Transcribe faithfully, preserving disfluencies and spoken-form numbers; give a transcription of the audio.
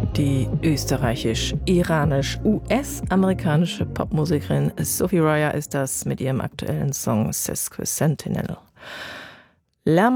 Die österreichisch-iranisch-U S-amerikanische Popmusikerin Sophie Ryer ist das mit ihrem aktuellen Song Sesquicentennial.